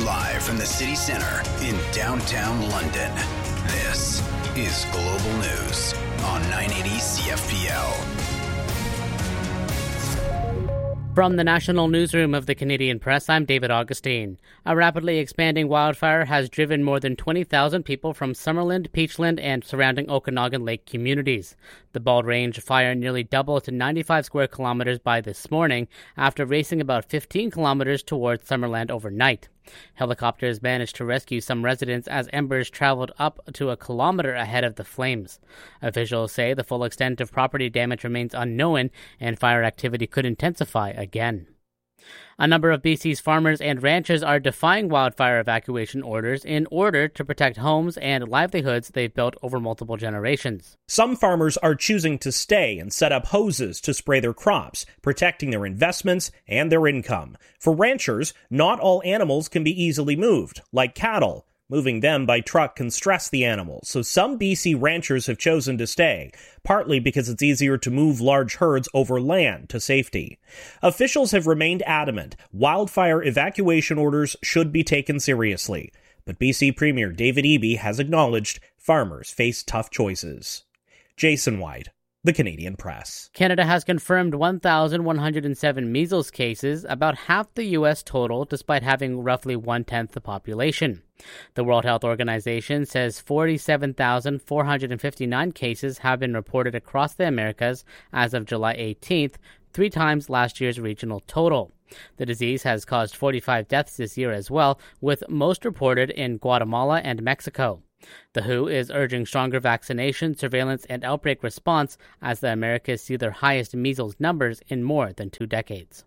Live from the city center in downtown London, this is Global News on 980 CFPL. From the National Newsroom of the Canadian Press, I'm David Augustine. A rapidly expanding wildfire has driven more than 20,000 people from Summerland, Peachland, and surrounding Okanagan Lake communities. The Bald Range fire nearly doubled to 95 square kilometers by this morning after racing about 15 kilometers towards Summerland overnight. Helicopters managed to rescue some residents as embers traveled up to a kilometer ahead of the flames. Officials say the full extent of property damage remains unknown and fire activity could intensify again. A number of BC's farmers and ranchers are defying wildfire evacuation orders in order to protect homes and livelihoods they've built over multiple generations. Some farmers are choosing to stay and set up hoses to spray their crops, protecting their investments and their income. For ranchers, not all animals can be easily moved, like cattle. Moving them by truck can stress the animals, so some BC ranchers have chosen to stay, partly because it's easier to move large herds over land to safety. Officials have remained adamant wildfire evacuation orders should be taken seriously, but BC Premier David Eby has acknowledged farmers face tough choices. Jason White, The Canadian Press. Canada has confirmed 1,107 measles cases, about half the U.S. total, despite having roughly one-tenth the population. The World Health Organization says 47,459 cases have been reported across the Americas as of July 18th, 3 times last year's regional total. The disease has caused 45 deaths this year as well, with most reported in Guatemala and Mexico. The WHO is urging stronger vaccination, surveillance, and outbreak response as the Americas see their highest measles numbers in more than 2 decades.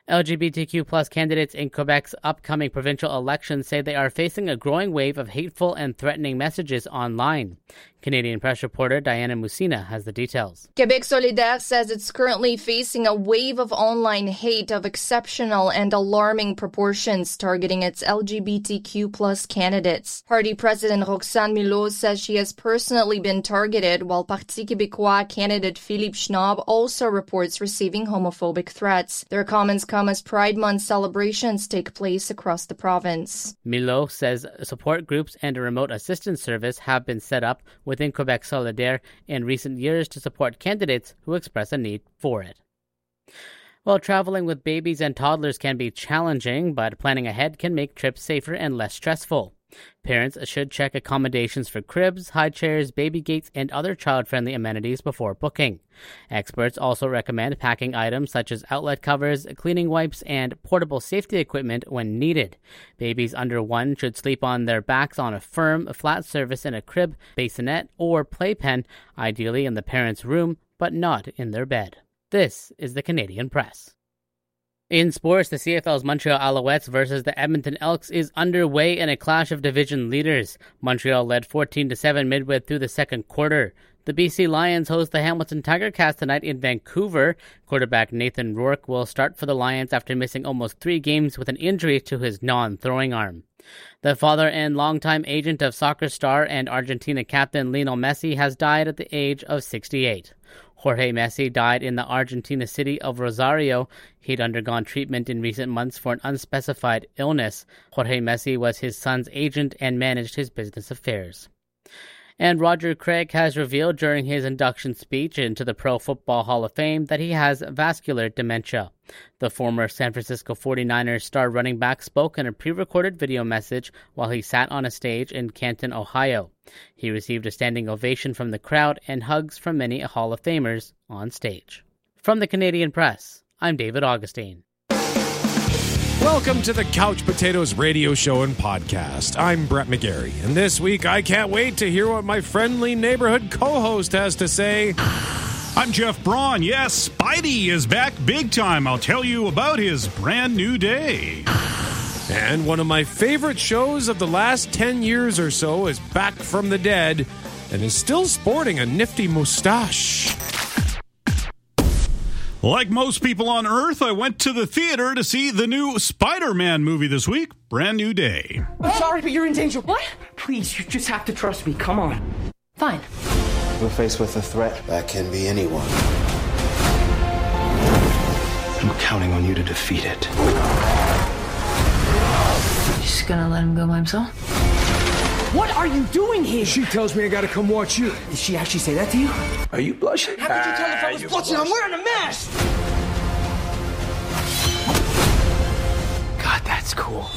LGBTQ+ candidates in Quebec's upcoming provincial elections say they are facing a growing wave of hateful and threatening messages online. Canadian Press reporter Diana Musina has the details. Quebec Solidaire says it's currently facing a wave of online hate of exceptional and alarming proportions targeting its LGBTQ+ candidates. Party President Roxane Milot says she has personally been targeted, while Parti Québécois candidate Philippe Schnob also reports receiving homophobic threats. Their comments come as Pride Month celebrations take place across the province. Milot says support groups and a remote assistance service have been set up within Quebec Solidaire in recent years to support candidates who express a need for it. Well, traveling with babies and toddlers can be challenging, but planning ahead can make trips safer and less stressful. Parents should check accommodations for cribs, high chairs, baby gates, and other child-friendly amenities before booking. Experts also recommend packing items such as outlet covers, cleaning wipes, and portable safety equipment when needed. Babies under 1 should sleep on their backs on a firm, flat surface in a crib, bassinet, or playpen, ideally in the parent's room, but not in their bed. This is the Canadian Press. In sports, the CFL's Montreal Alouettes versus the Edmonton Elks is underway in a clash of division leaders. Montreal led 14-7 midway through the second quarter. The BC Lions host the Hamilton Tiger Cats tonight in Vancouver. Quarterback Nathan Rourke will start for the Lions after missing almost 3 games with an injury to his non-throwing arm. The father and longtime agent of soccer star and Argentina captain Lionel Messi has died at the age of 68. Jorge Messi died in the Argentina city of Rosario. He'd undergone treatment in recent months for an unspecified illness. Jorge Messi was his son's agent and managed his business affairs. And Roger Craig has revealed during his induction speech into the Pro Football Hall of Fame that he has vascular dementia. The former San Francisco 49ers star running back spoke in a pre-recorded video message while he sat on a stage in Canton, Ohio. He received a standing ovation from the crowd and hugs from many Hall of Famers on stage. From the Canadian Press, I'm David Augustine. Welcome to the Couch Potatoes radio show and podcast. I'm Brett McGarry, and this week I can't wait to hear what my friendly neighborhood co-host has to say. I'm Jeff Braun. Yes, Spidey is back big time. I'll tell you about his brand new day. And one of my favorite shows of the last 10 years or so is back from the dead and is still sporting a nifty mustache. Like most people on Earth, I went to the theater to see the new Spider-Man movie this week. Brand new day. I'm sorry, but you're in danger. What? Please, you just have to trust me. Come on. Fine. We're faced with a threat that can be anyone. I'm counting on you to defeat it. He's just gonna let him go by himself? What are you doing here? She tells me I gotta come watch you. Did she actually say that to you? Are you blushing? How could you tell if I was blushing? I'm wearing a mask! God, that's cool.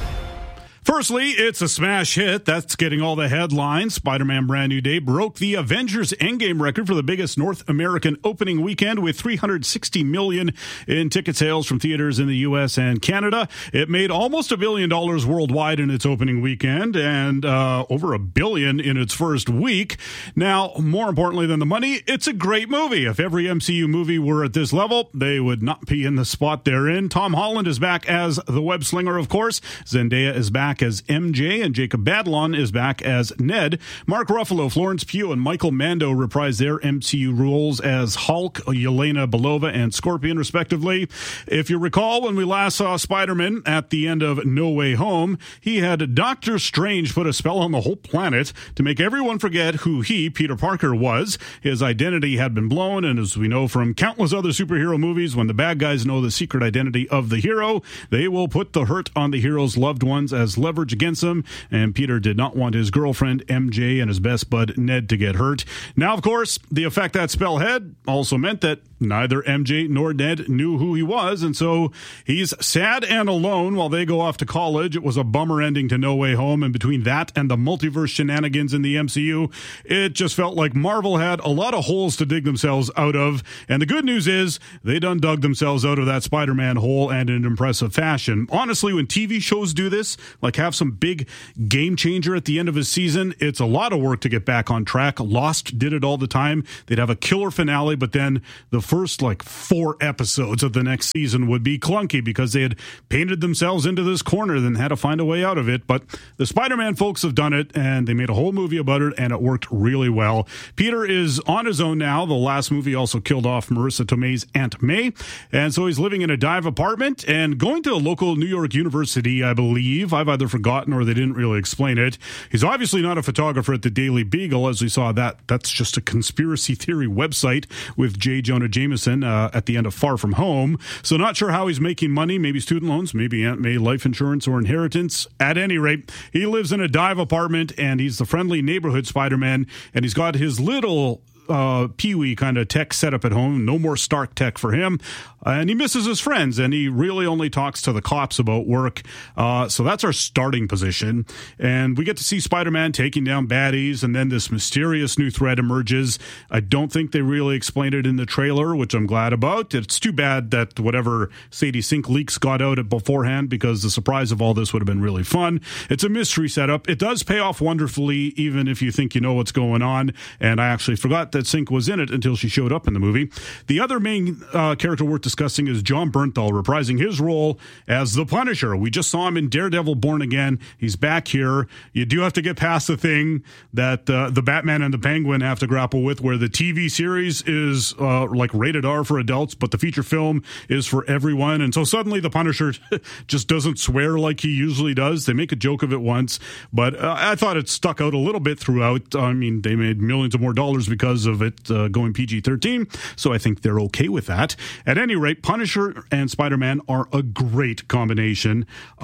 Firstly, it's a smash hit. That's getting all the headlines. Spider-Man Brand New Day broke the Avengers Endgame record for the biggest North American opening weekend with $360 million in ticket sales from theaters in the U.S. and Canada. It made almost $1 billion worldwide in its opening weekend and over $1 billion in its first week. Now, more importantly than the money, it's a great movie. If every MCU movie were at this level, they would not be in the spot they're in. Tom Holland is back as the web slinger, of course. Zendaya is back as MJ, and Jacob Batalon is back as Ned. Mark Ruffalo, Florence Pugh, and Michael Mando reprise their MCU roles as Hulk, Yelena Belova, and Scorpion, respectively. If you recall, when we last saw Spider-Man at the end of No Way Home, he had Doctor Strange put a spell on the whole planet to make everyone forget who he, Peter Parker, was. His identity had been blown, and as we know from countless other superhero movies, when the bad guys know the secret identity of the hero, they will put the hurt on the hero's loved ones as leverage against him, and Peter did not want his girlfriend MJ and his best bud Ned to get hurt. Now, of course, the effect that spell had also meant that neither MJ nor Ned knew who he was, and so he's sad and alone while they go off to college. It was a bummer ending to No Way Home, and between that and the multiverse shenanigans in the MCU, it just felt like Marvel had a lot of holes to dig themselves out of, and the good news is they done dug themselves out of that Spider-Man hole, and in impressive fashion. Honestly, when TV shows do this, like have some big game changer at the end of a season, it's a lot of work to get back on track. Lost did it all the time. They'd have a killer finale, but then the first 4 episodes of the next season would be clunky because they had painted themselves into this corner, then had to find a way out of it. But the Spider-Man folks have done it, and they made a whole movie about it, and it worked really well. Peter is on his own now. The last movie also killed off Marissa Tomei's Aunt May, and so he's living in a dive apartment and going to a local New York university, I believe. I've either forgotten or they didn't really explain it. He's obviously not a photographer at the Daily Beagle, as we saw that's just a conspiracy theory website with J. Jonah Jameson at the end of Far From Home. So not sure how he's making money, maybe student loans, maybe Aunt May life insurance or inheritance. At any rate, he lives in a dive apartment, and he's the friendly neighborhood Spider-Man, and he's got his little Pee-wee kind of tech setup at home. No more Stark tech for him. And he misses his friends, and he really only talks to the cops about work. So that's our starting position. And we get to see Spider-Man taking down baddies, and then this mysterious new threat emerges. I don't think they really explained it in the trailer, which I'm glad about. It's too bad that whatever Sadie Sink leaks got out beforehand, because the surprise of all this would have been really fun. It's a mystery setup. It does pay off wonderfully, even if you think you know what's going on. And I actually forgot that Sink was in it until she showed up in the movie. The other main character worth discussing is Jon Bernthal, reprising his role as the Punisher. We just saw him in Daredevil Born Again. He's back here. You do have to get past the thing that the Batman and the Penguin have to grapple with, where the TV series is rated R for adults, but the feature film is for everyone. And so suddenly the Punisher just doesn't swear like he usually does. They make a joke of it once, but I thought it stuck out a little bit throughout. I mean, they made millions of more dollars because of it going PG-13, so I think they're okay with that. At any rate, Punisher and Spider-Man are a great combination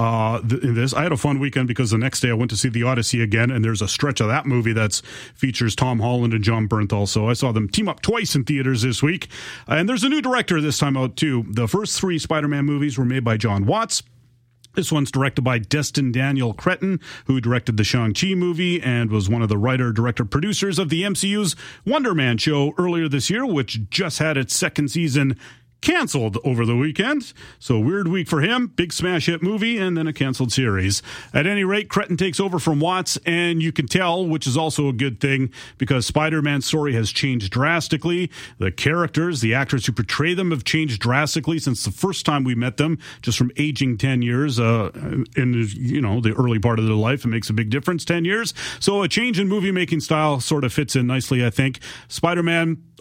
in this. I had a fun weekend because the next day I went to see The Odyssey again, and there's a stretch of that movie that features Tom Holland and Jon Bernthal, so I saw them team up twice in theaters this week. And there's a new director this time out, too. The first 3 Spider-Man movies were made by John Watts. This one's directed by Destin Daniel Cretton, who directed the Shang-Chi movie and was one of the writer, director, producers of the MCU's Wonder Man show earlier this year, which just had its second season canceled over the weekend. So weird week for him. Big smash hit movie and then a canceled series. At any rate, Cretton takes over from Watts, and you can tell, which is also a good thing, because Spider-Man's story has changed drastically. The characters, the actors who portray them, have changed drastically since the first time we met them, just from aging 10 years in the early part of their life. It makes a big difference, 10 years. So a change in movie making style sort of fits in nicely, I think. Spider-Man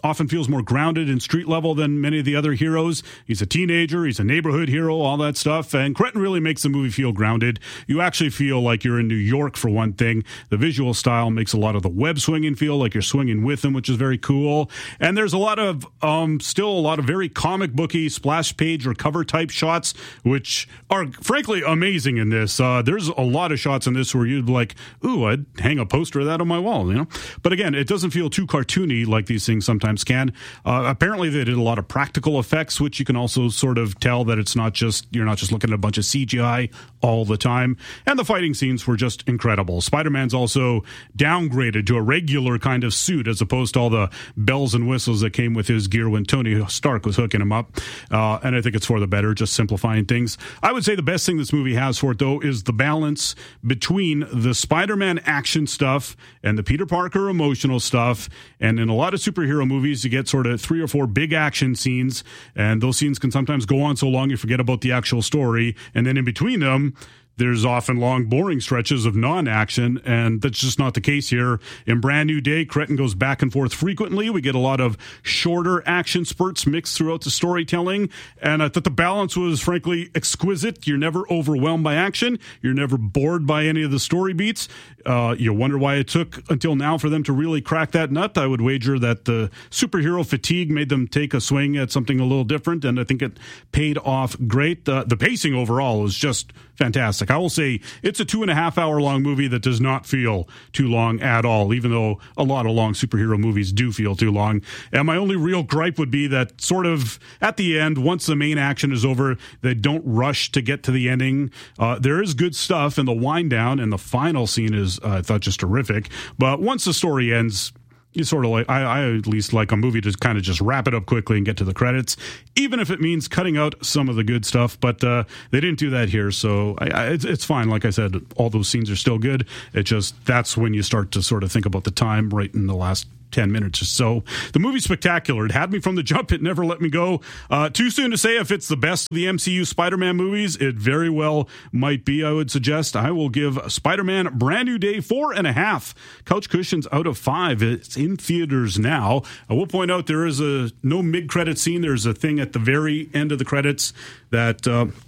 often feels more grounded and street level than many of the other heroes. He's a teenager, he's a neighborhood hero, all that stuff. And Cretton really makes the movie feel grounded. You actually feel like you're in New York, for one thing. The visual style makes a lot of the web swinging feel like you're swinging with him, which is very cool. And there's a lot of, still a lot of very comic booky splash page or cover type shots, which are frankly amazing in this. There's a lot of shots in this where you'd be like, ooh, I'd hang a poster of that on my wall, you know? But again, it doesn't feel too cartoony like these things sometimes can. Apparently they did a lot of practical effects, which you can also sort of tell that it's not just, you're not just looking at a bunch of CGI all the time. And the fighting scenes were just incredible. Spider-Man's also downgraded to a regular kind of suit as opposed to all the bells and whistles that came with his gear when Tony Stark was hooking him up. And I think it's for the better, just simplifying things. I would say the best thing this movie has for it, though, is the balance between the Spider-Man action stuff and the Peter Parker emotional stuff. And in a lot of superhero movies, you get sort of 3 or 4 big action scenes, and those scenes can sometimes go on so long you forget about the actual story. And then in between them, there's often long, boring stretches of non-action, and that's just not the case here. In Brand New Day, Cretton goes back and forth frequently. We get a lot of shorter action spurts mixed throughout the storytelling, and I thought the balance was, frankly, exquisite. You're never overwhelmed by action. You're never bored by any of the story beats. You wonder why it took until now for them to really crack that nut. I would wager that the superhero fatigue made them take a swing at something a little different, and I think it paid off great. The pacing overall was just fantastic. I will say it's a 2.5 hour long movie that does not feel too long at all, even though a lot of long superhero movies do feel too long. And my only real gripe would be that sort of at the end, once the main action is over, they don't rush to get to the ending. There is good stuff in the wind down, and the final scene is, I thought, just terrific. But once the story ends, you sort of like, I at least like a movie to kind of just wrap it up quickly and get to the credits, even if it means cutting out some of the good stuff. But they didn't do that here, so it's fine. Like I said, all those scenes are still good. It just, that's when you start to sort of think about the time right in the last 10 minutes or so. The movie's spectacular. It had me from the jump. It never let me go. Too soon to say if it's the best of the MCU Spider-Man movies. It very well might be, I would suggest. I will give Spider-Man Brand New Day 4.5 couch cushions out of 5. It's in theaters now. I will point out there is no mid-credit scene. There's a thing at the very end of the credits that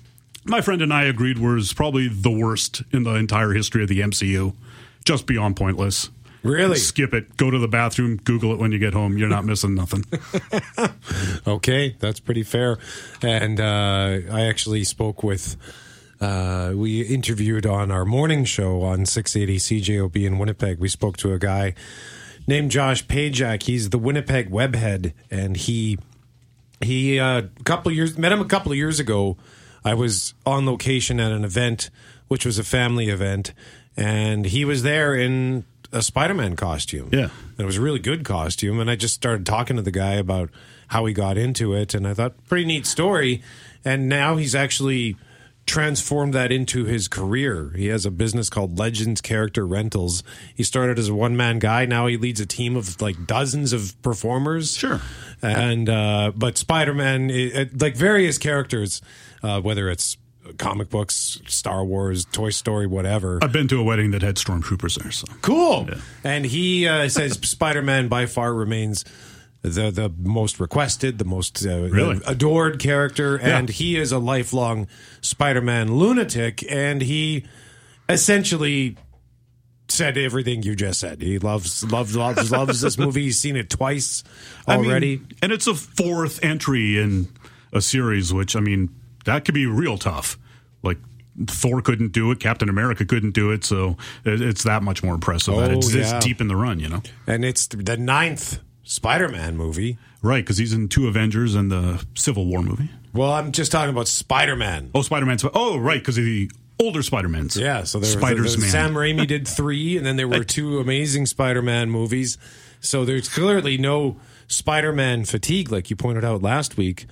my friend and I agreed was probably the worst in the entire history of the MCU. Just beyond pointless. Really? Skip it. Go to the bathroom. Google it when you get home. You're not missing nothing. Okay, that's pretty fair. And I actually spoke with, we interviewed on our morning show on 680 CJOB in Winnipeg. We spoke to a guy named Josh Pajak. He's the Winnipeg webhead, and he met him a couple of years ago. I was on location at an event, which was a family event, and he was there in a Spider-Man costume. Yeah. And it was a really good costume, and I just started talking to the guy about how he got into it, and I thought, pretty neat story. And now he's actually transformed that into his career. He has a business called Legends Character Rentals. He started as a one-man guy. Now he leads a team of like dozens of performers. Sure. And but Spider-Man, like various characters, whether it's comic books, Star Wars, Toy Story, whatever. I've been to a wedding that had stormtroopers there. So cool. Yeah. And he says Spider-Man by far remains the most requested, the most really? adored character, and Yeah. he is a lifelong Spider-Man lunatic, and he essentially said everything you just said. He loves this movie. He's seen it twice already. I mean, and it's a 4th entry in a series, which, I mean, that could be real tough. Like, Thor couldn't do it, Captain America couldn't do it, so it's that much more impressive that it's this deep in the run, you know? And it's the 9th Spider-Man movie. Right, because he's in 2 Avengers and the Civil War movie. Well, I'm just talking about Spider-Man. Oh, Spider-Man. Oh, right, because of the older Spider-Mans. Yeah, so there Spider's Man. Sam Raimi did 3, and then there were 2 amazing Spider-Man movies. So there's clearly no Spider-Man fatigue, like you pointed out last week.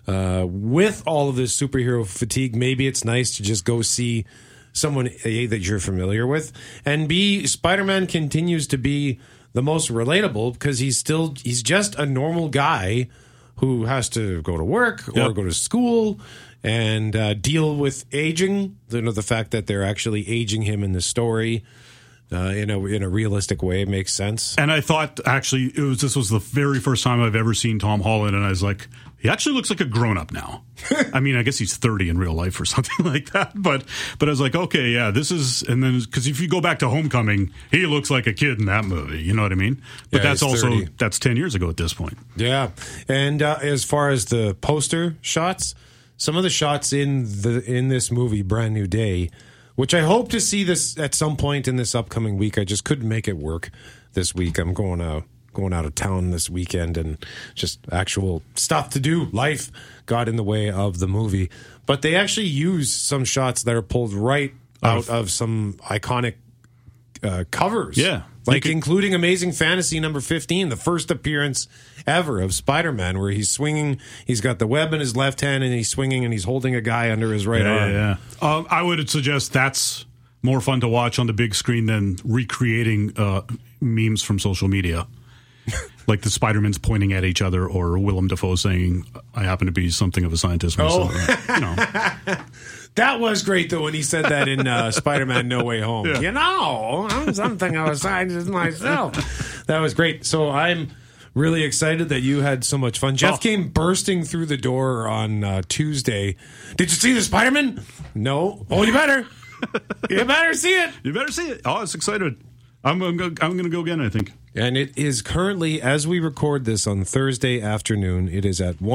With all of this superhero fatigue, maybe it's nice to just go see someone, A, that you're familiar with, and B, Spider-Man continues to be the most relatable because he's just a normal guy who has to go to work or go to school and deal with aging. You know, the fact that they're actually aging him in the story. in a realistic way. It makes sense. And I thought, actually, this was the very first time I've ever seen Tom Holland, and I was like, he actually looks like a grown-up now. I mean, I guess he's 30 in real life or something like that, but I was like, okay, yeah, this is, and then, because if you go back to Homecoming, he looks like a kid in that movie, you know what I mean? But Yeah, that's he's also, 30. that's 10 years ago at this point. Yeah, and as far as the poster shots, some of the shots in this movie, Brand New Day, which I hope to see this at some point in this upcoming week. I just couldn't make it work this week. I'm going out of town this weekend, and just actual stuff to do. Life got in the way of the movie. But they actually use some shots that are pulled right out of some iconic covers. Yeah. Like including Amazing Fantasy number 15, the first appearance ever of Spider-Man, where he's swinging, he's got the web in his left hand, and he's swinging, and he's holding a guy under his right arm. Yeah. I would suggest that's more fun to watch on the big screen than recreating memes from social media. Like the Spider-Mans pointing at each other, or Willem Dafoe saying, I happen to be something of a scientist myself. You know. That was great, though, when he said that in Spider-Man No Way Home. Yeah. You know, I'm something of a scientist myself. That was great. So I'm really excited that you had so much fun. Jeff came bursting through the door on Tuesday. Did you see the Spider-Man? No. Oh, you better. You better see it. You better see it. Oh, it's excited. I'm going to go again, I think. And it is currently, as we record this on Thursday afternoon, it is at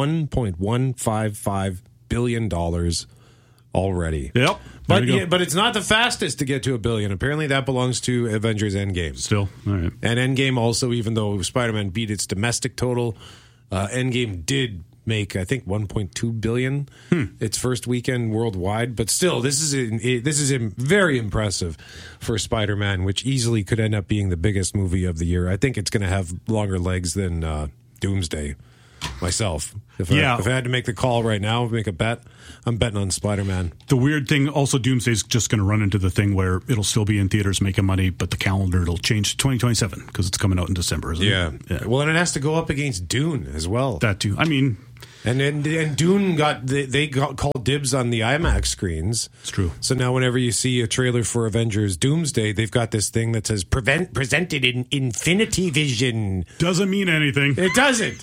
$1.155 billion already. Yep. But it's not the fastest to get to $1 billion. Apparently that belongs to Avengers Endgame. Still. All right. And Endgame also, even though Spider-Man beat its domestic total, Endgame did make, I think, $1.2 billion its first weekend worldwide. But still, this is very impressive for Spider-Man, which easily could end up being the biggest movie of the year. I think it's going to have longer legs than Doomsday. Myself, if I had to make the call right now, make a bet, I'm betting on Spider-Man. The weird thing, also, Doomsday's just going to run into the thing where it'll still be in theaters making money, but the calendar, it'll change to 2027 because it's coming out in December, isn't it? Yeah. Well, and it has to go up against Dune as well. That too. I mean, and Dune got called dibs on the IMAX screens. It's true. So now whenever you see a trailer for Avengers Doomsday, they've got this thing that says presented in Infinity Vision. Doesn't mean anything. It doesn't.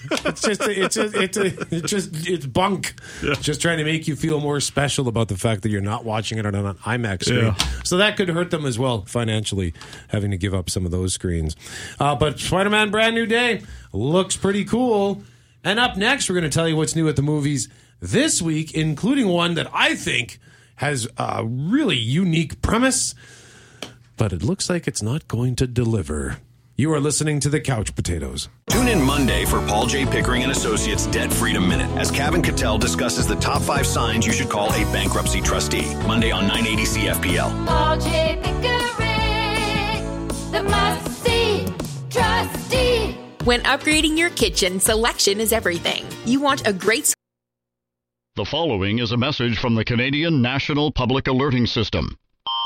It's bunk. Yeah. Just trying to make you feel more special about the fact that you're not watching it on an IMAX screen. Yeah. So that could hurt them as well financially, having to give up some of those screens. But Spider-Man Brand New Day looks pretty cool. And up next, we're going to tell you what's new at the movies this week, including one that I think has a really unique premise, but it looks like it's not going to deliver. You are listening to The Couch Potatoes. Tune in Monday for Paul J. Pickering and Associates Debt Freedom Minute as Kevin Cattell discusses the top 5 signs you should call a bankruptcy trustee. Monday on 980 CFPL. Paul J. Pickering, the must-see trustee. When upgrading your kitchen, selection is everything. You want a great... The following is a message from the Canadian National Public Alerting System.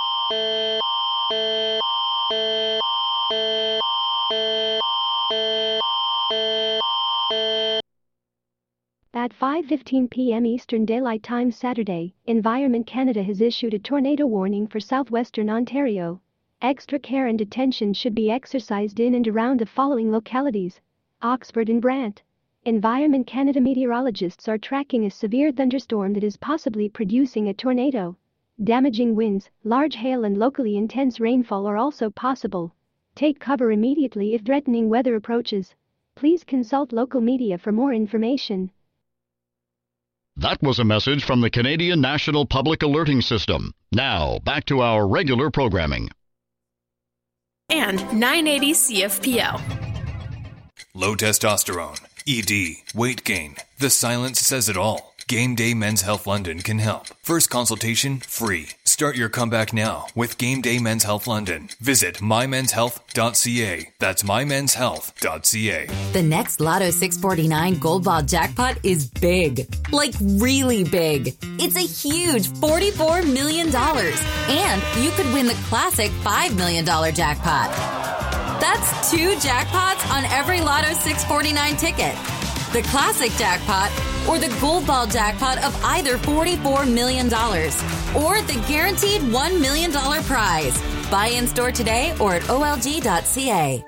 At 5:15 p.m. Eastern Daylight Time Saturday, Environment Canada has issued a tornado warning for southwestern Ontario. Extra care and attention should be exercised in and around the following localities: Oxford and Brant. Environment Canada meteorologists are tracking a severe thunderstorm that is possibly producing a tornado. Damaging winds, large hail and locally intense rainfall are also possible. Take cover immediately if threatening weather approaches. Please consult local media for more information. That was a message from the Canadian National Public Alerting System. Now, back to our regular programming. And 980 CFPL. Low testosterone, ED, weight gain. The silence says it all. Game Day Men's Health London can help. First consultation free. Start your comeback now with Game Day Men's Health London. Visit mymenshealth.ca. That's mymenshealth.ca. The next Lotto 649 Gold Ball jackpot is big. Like really big. It's a huge $44 million. And you could win the classic $5 million jackpot. That's 2 jackpots on every Lotto 649 ticket. the classic jackpot, or the gold ball jackpot of either $44 million, or the guaranteed $1 million prize. Buy in store today or at olg.ca.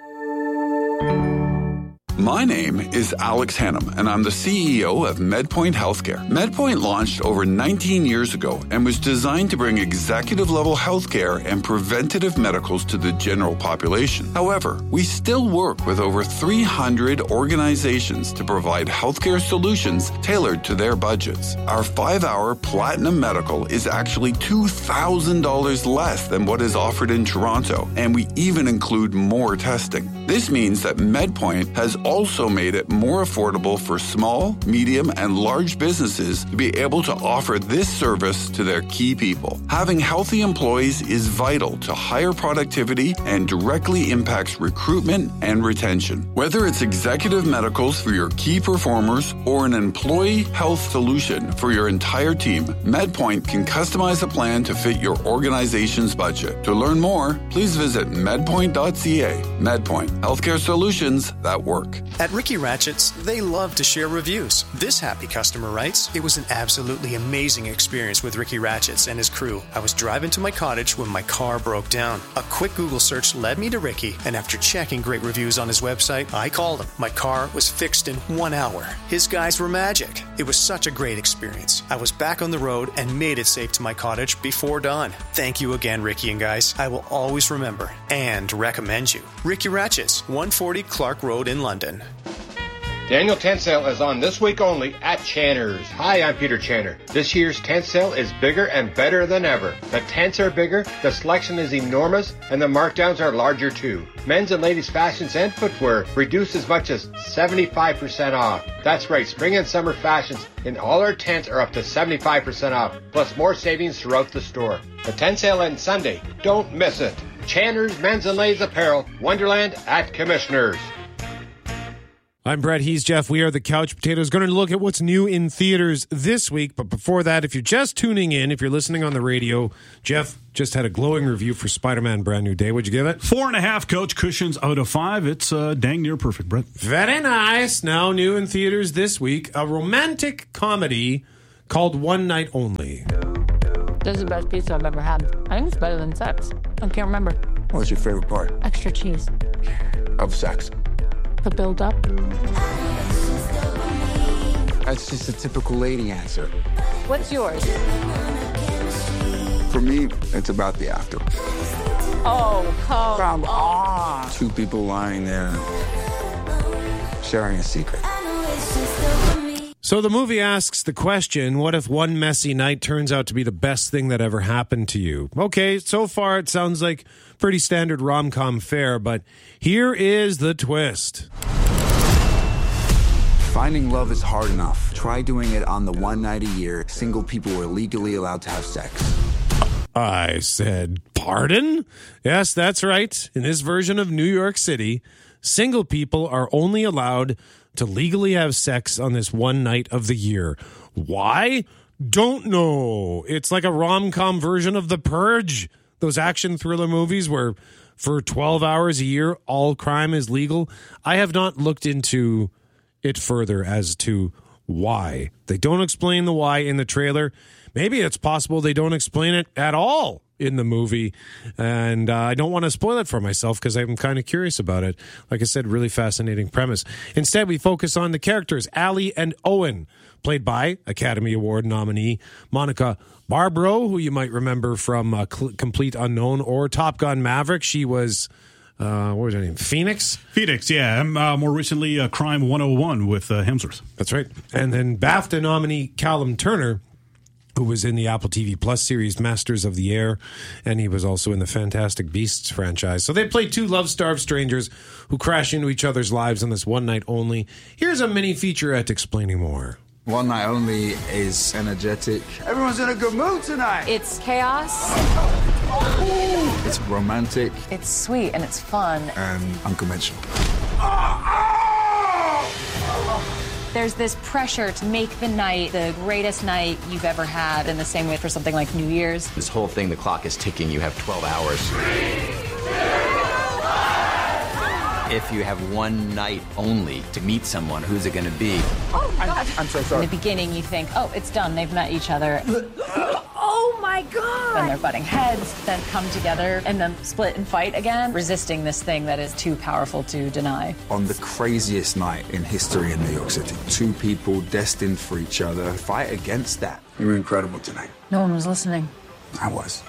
My name is Alex Hannum, and I'm the CEO of MedPoint Healthcare. MedPoint launched over 19 years ago and was designed to bring executive-level healthcare and preventative medicals to the general population. However, we still work with over 300 organizations to provide healthcare solutions tailored to their budgets. Our 5-hour Platinum Medical is actually $2,000 less than what is offered in Toronto, and we even include more testing. This means that MedPoint has also made it more affordable for small, medium, and large businesses to be able to offer this service to their key people. Having healthy employees is vital to higher productivity and directly impacts recruitment and retention. Whether it's executive medicals for your key performers or an employee health solution for your entire team, MedPoint can customize a plan to fit your organization's budget. To learn more, please visit medpoint.ca. MedPoint, healthcare solutions that work. At Ricky Ratchett's, they love to share reviews. This happy customer writes, "It was an absolutely amazing experience with Ricky Ratchett's and his crew. I was driving to my cottage when my car broke down. A quick Google search led me to Ricky, and after checking great reviews on his website, I called him. My car was fixed in 1 hour. His guys were magic. It was such a great experience. I was back on the road and made it safe to my cottage before dawn. Thank you again, Ricky and guys. I will always remember and recommend you. Ricky Ratchett's, 140 Clark Road in London." Daniel Tent Sale is on this week only at Channer's. Hi, I'm Peter Channer. This year's tent sale is bigger and better than ever. The tents are bigger, the selection is enormous, and the markdowns are larger too. Men's and ladies' fashions and footwear reduced as much as 75% off. That's right, spring and summer fashions in all our tents are up to 75% off, plus more savings throughout the store. The tent sale ends Sunday. Don't miss it. Channer's Men's and Ladies Apparel, Wonderland at Commissioners. I'm Brett. He's Jeff. We are the Couch Potatoes. Going to look at what's new in theaters this week. But before that, if you're just tuning in, if you're listening on the radio, Jeff just had a glowing review for Spider-Man Brand New Day. What'd you give it? 4.5 Coach cushions out of 5. It's dang near perfect, Brett. Very nice. Now new in theaters this week, a romantic comedy called One Night Only. This is the best pizza I've ever had. I think it's better than sex. I can't remember. What's your favorite part? Extra cheese. Of sex? The build-up. That's just a typical lady answer. What's yours? For me, it's about the after. Oh, come on. Two people lying there sharing a secret. So the movie asks the question, what if one messy night turns out to be the best thing that ever happened to you? Okay, so far it sounds like pretty standard rom-com fare, but here is the twist. Finding love is hard enough. Try doing it on the one night a year single people are legally allowed to have sex. I said, pardon? Yes, that's right. In this version of New York City, single people are only allowed to legally have sex on this one night of the year. Why? Don't know. It's like a rom-com version of The Purge. Those action thriller movies where for 12 hours a year, all crime is legal. I have not looked into it further as to why. They don't explain the why in the trailer. Maybe it's possible they don't explain it at all in the movie. And I don't want to spoil it for myself because I'm kind of curious about it. Like I said, really fascinating premise. Instead, we focus on the characters, Allie and Owen, played by Academy Award nominee Monica Barbaro, who you might remember from Complete Unknown or Top Gun Maverick. She was, what was her name? Phoenix? Phoenix, yeah. More recently, Crime 101 with Hemsworth. That's right. And then BAFTA nominee Callum Turner, who was in the Apple TV Plus series Masters of the Air, and he was also in the Fantastic Beasts franchise. So they play two love-starved strangers who crash into each other's lives on this one night only. Here's a mini featurette explaining more. One night only is energetic. Everyone's in a good mood tonight. It's chaos. It's romantic. It's sweet and it's fun. And unconventional. There's this pressure to make the night the greatest night you've ever had, in the same way for something like New Year's. This whole thing, the clock is ticking. You have 12 hours. If you have one night only to meet someone, who's it going to be? Oh, God. I'm so sorry. In the beginning, you think, oh, it's done. They've met each other. Oh my God! Then they're butting heads, then come together, and then split and fight again, resisting this thing that is too powerful to deny. On the craziest night in history in New York City, two people destined for each other fight against that. You were incredible tonight. No one was listening. I was.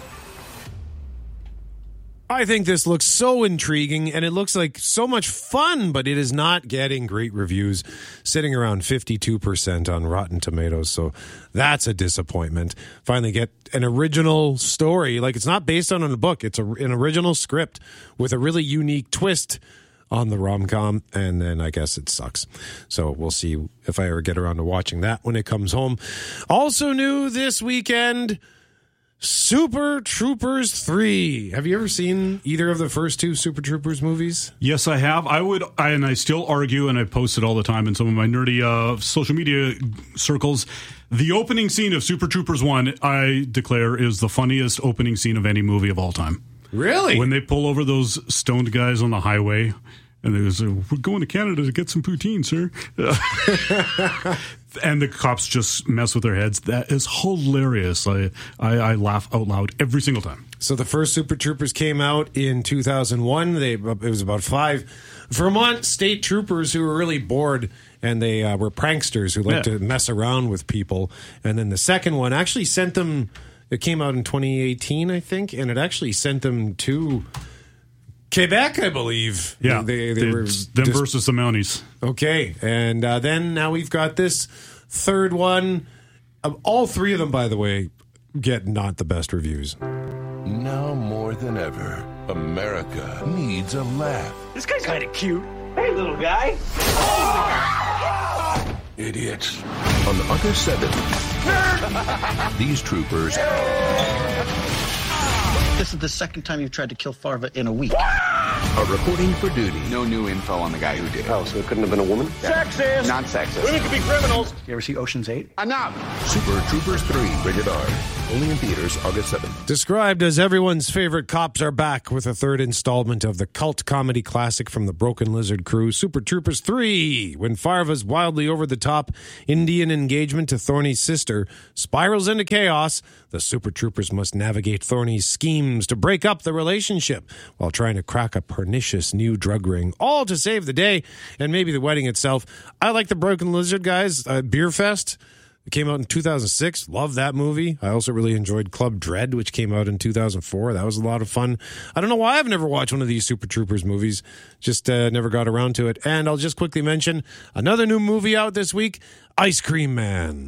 I think this looks so intriguing, and it looks like so much fun, but it is not getting great reviews, sitting around 52% on Rotten Tomatoes, so that's a disappointment. Finally get an original story. Like, it's not based on a book. It's an original script with a really unique twist on the rom-com, and then I guess it sucks. So we'll see if I ever get around to watching that when it comes home. Also new this weekend, Super Troopers 3. Have you ever seen either of the first two Super Troopers movies? Yes, I have. I still argue, and I post it all the time in some of my nerdy social media circles. The opening scene of Super Troopers 1, I declare, is the funniest opening scene of any movie of all time. Really? When they pull over those stoned guys on the highway, and they say, "We're going to Canada to get some poutine, sir." And the cops just mess with their heads. That is hilarious. I laugh out loud every single time. So the first Super Troopers came out in 2001. It was about 5 Vermont state troopers who were really bored, and they were pranksters who liked to mess around with people. And then the second one actually sent them... It came out in 2018, I think, and it actually sent them to Quebec, I believe. Yeah, they were them versus the Mounties. Okay, and then now we've got this third one. All three of them, by the way, get not the best reviews. Now more than ever, America needs a laugh. This guy's kind of cute. Hey, little guy. Idiots. On August 7th, these troopers... This is the second time you've tried to kill Farva in a week. are reporting for duty. No new info on the guy who did it. Oh, so it couldn't have been a woman? Sexist! Not sexist. Women can be criminals. You ever see Ocean's 8? Enough! Super Troopers 3, rated R. Only in theaters August 7th. Described as everyone's favorite cops are back with a third installment of the cult comedy classic from the Broken Lizard crew, Super Troopers 3. When Farva's wildly over-the-top Indian engagement to Thorny's sister spirals into chaos, the Super Troopers must navigate Thorny's schemes to break up the relationship while trying to crack a pernicious new drug ring, all to save the day and maybe the wedding itself. I like the Broken Lizard guys. Beer Fest. It came out in 2006. Love that movie. I also really enjoyed Club Dread, which came out in 2004. That was a lot of fun. I don't know why I've never watched one of these Super Troopers movies. Just never got around to it. And I'll just quickly mention another new movie out this week, Ice Cream Man.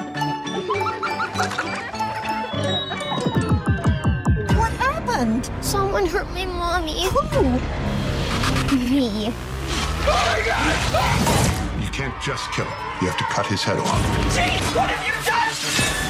What happened? Someone hurt my mommy. Who? Me. Oh my God! You can't just kill him. You have to cut his head off. Jeez, what have you done?